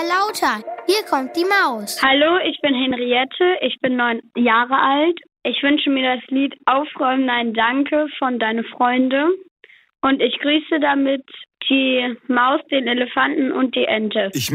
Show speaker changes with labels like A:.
A: mal lauter. Hier kommt die Maus.
B: Hallo, ich bin Henriette, ich bin 9 Jahre alt. Ich wünsche mir das Lied Aufräumen, nein, danke von Deine Freunde. Und ich grüße damit die Maus, den Elefanten und die Ente.